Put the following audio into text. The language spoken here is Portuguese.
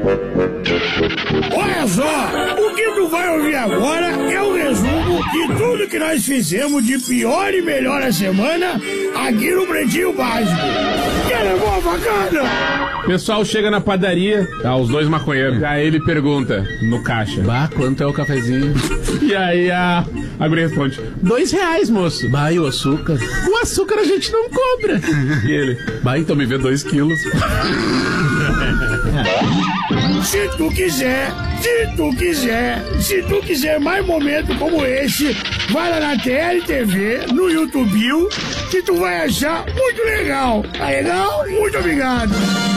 Olha só, o que tu vai ouvir agora é o resumo de tudo que nós fizemos de pior e melhor a semana aqui no Pretinho Básico. Quer levar uma facada? O pessoal chega na padaria, tá, os dois maconheiros. Aí ele pergunta no caixa: Bah, quanto é o cafezinho? E aí a guria responde: R$2, moço. Bah, e o açúcar? O açúcar a gente não cobra. E ele: bah, então me vê 2 quilos. Se tu quiser mais momentos como esse, vai lá na TLTV, no YouTube, que tu vai achar muito legal. Tá legal? Muito obrigado.